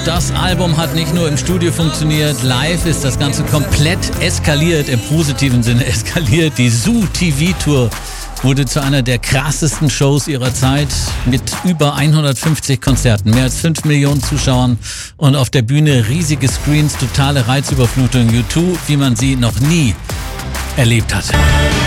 das Album hat nicht nur im Studio funktioniert, live ist das Ganze komplett eskaliert, im positiven Sinne eskaliert. Die Zoo TV Tour wurde zu einer der krassesten Shows ihrer Zeit mit über 150 Konzerten, mehr als 5 Millionen Zuschauern und auf der Bühne riesige Screens, totale Reizüberflutung. U2, wie man sie noch nie erlebt hat.